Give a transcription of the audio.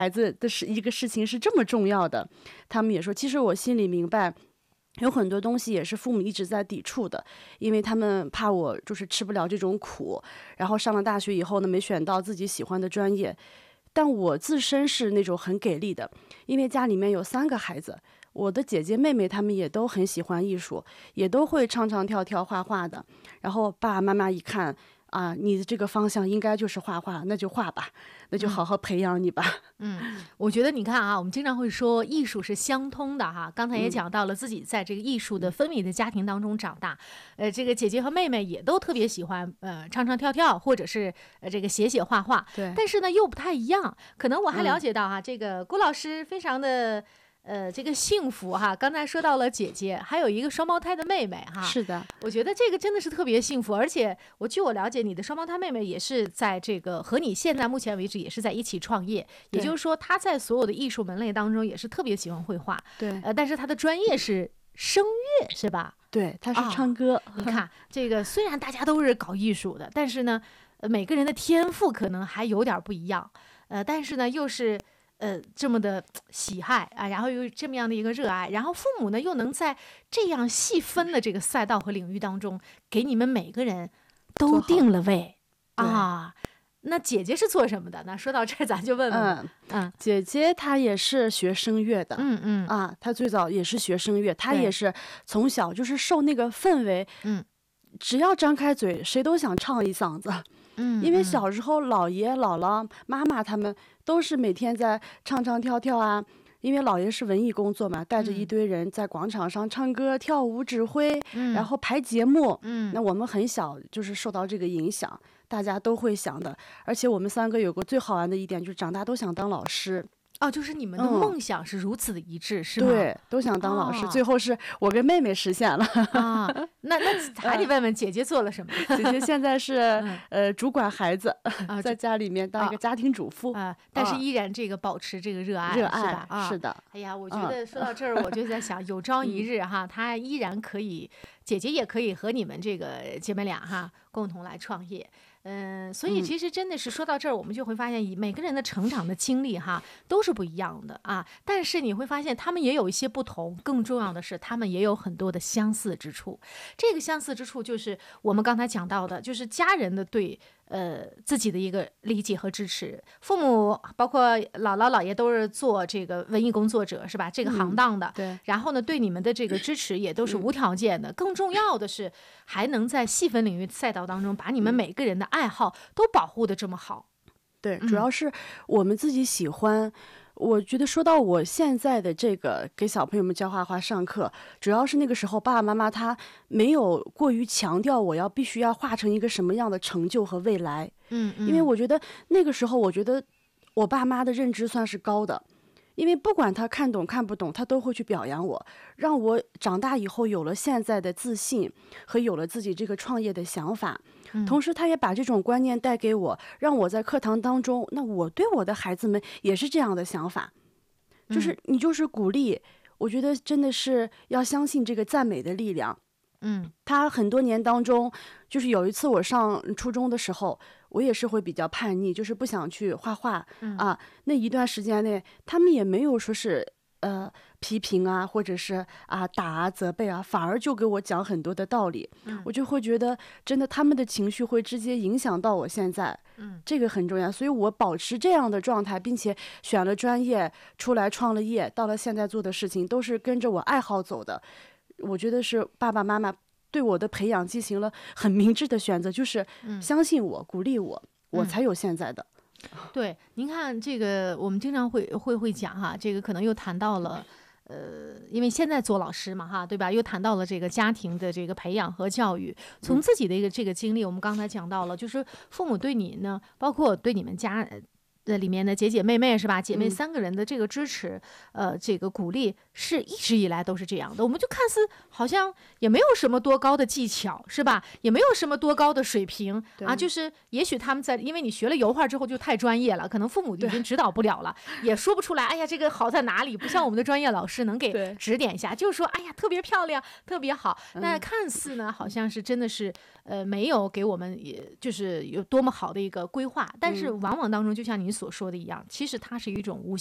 孩子的一个事情是这么重要的。他们也说，其实我心里明白。有很多东西也是父母一直在抵触的，因为他们怕我就是吃不了这种苦，然后上了大学以后呢，没选到自己喜欢的专业。但我自身是那种很给力的，因为家里面有3个孩子，我的姐姐妹妹她们也都很喜欢艺术，也都会唱唱跳跳画画的。然后爸爸妈妈一看啊，你这个方向应该就是画画，那就画吧，那就好好培养你吧。 我觉得你看啊，我们经常会说艺术是相通的哈。刚才也讲到了自己在这个艺术的氛围的家庭当中长大，这个姐姐和妹妹也都特别喜欢唱唱跳跳，或者是这个写画画。 对， 但是呢又不太一样。可能我还了解到哈，这个郭老师非常的。这个幸福哈，刚才说到了姐姐，还有一个双胞胎的妹妹哈。 是的， 我觉得这个真的是特别幸福，而且据我了解，你的双胞胎妹妹也是在这个和你现在目前为止也是在一起创业，也就是说她在所有的艺术门类当中也是特别喜欢绘画。 对， 但是她的专业是声乐，是吧？ 对，她是唱歌。 你看这个，虽然大家都是搞艺术的，但是呢，每个人的天赋可能还有点不一样。但是呢，又是。这么的喜爱啊，然后又这么样的一个热爱，然后父母呢又能在这样细分的这个赛道和领域当中，给你们每个人都定了位啊。那姐姐是做什么的？那说到这儿，咱就问问。 姐姐她也是学声乐的。她最早也是学声乐，她也是从小就是受那个氛围，只要张开嘴，谁都想唱一嗓子。因为小时候姥爷姥姥妈妈他们都是每天在唱唱跳跳啊，因为姥爷是文艺工作嘛，带着一堆人在广场上唱歌跳舞指挥，然后排节目。那我们很小就是受到这个影响，大家都会想的。而且我们3个有个最好玩的一点，就是长大都想当老师。 就是你们的梦想是如此的一致，是吗？ 对，都想当老师，最后是我跟妹妹实现了。 那还得问问姐姐做了什么？ 姐姐现在是主管孩子，在家里面当一个家庭主妇但是依然这个保持这个热爱， 是吧？ 是的。 哎呀，我觉得说到这儿，我就在想，有朝一日哈，她依然可以，姐姐也可以和你们这个姐妹俩哈共同来创业。所以其实真的是说到这儿，我们就会发现，每个人的成长的经历哈都是不一样的啊。但是你会发现，他们也有一些不同，更重要的是，他们也有很多的相似之处。这个相似之处就是我们刚才讲到的，就是家人的对自己的一个理解和支持。父母包括姥姥姥爷都是做这个文艺工作者，是吧？这个行当的。 对。 然后呢，对你们的这个支持也都是无条件的。更重要的是，还能在细分领域赛道当中，把你们每个人的爱好都保护得这么好。 对，主要是我们自己喜欢。我觉得说到我现在的这个给小朋友们教画画上课，主要是那个时候爸爸妈妈他没有过于强调我必须要画成一个什么样的成就和未来。因为我觉得那个时候，我觉得我爸妈的认知算是高的。因为不管他看懂看不懂，他都会去表扬我，让我长大以后有了现在的自信和有了自己这个创业的想法。同时他也把这种观念带给我，让我在课堂当中，那我对我的孩子们也是这样的想法，就是你就是鼓励。我觉得真的是要相信这个赞美的力量。他很多年当中，就是有一次我上初中的时候，我也是会比较叛逆，就是不想去画画那一段时间内，他们也没有说是批评啊，或者是打啊责备啊，反而就给我讲很多的道理。我就会觉得真的他们的情绪会直接影响到我现在。这个很重要，所以我保持这样的状态，并且选了专业出来创了业，到了现在做的事情都是跟着我爱好走的。我觉得是爸爸妈妈对我的培养进行了很明智的选择，就是相信我，鼓励我，我才有现在的。 对，您看这个，我们经常会讲哈，这个可能又谈到了。因为现在做老师嘛哈，对吧？又谈到了这个家庭的这个培养和教育，从自己的一个这个经历，我们刚才讲到了，就是父母对你呢，包括对你们家里面的姐姐妹妹是吧？姐妹3个人的这个支持，这个鼓励是一直以来都是这样的。我们就看似好像也没有什么多高的技巧是吧？也没有什么多高的水平啊，就是也许他们因为你学了油画之后就太专业了，可能父母已经指导不了了，也说不出来。哎呀，这个好在哪里？不像我们的专业老师能给指点一下，就说哎呀特别漂亮，特别好。那看似呢，好像是真的是没有给我们也就是有多么好的一个规划，但是往往当中就像您你所说的一样，其实它是一种无